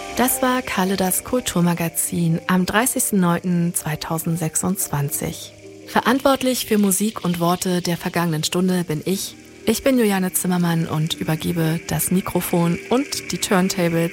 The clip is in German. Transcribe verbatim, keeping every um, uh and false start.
Das war Kalle das Kulturmagazin am dreißigsten neunten zweitausendsechsundzwanzig. Verantwortlich für Musik und Worte der vergangenen Stunde bin ich. Ich bin Juliane Zimmermann und übergebe das Mikrofon und die Turntables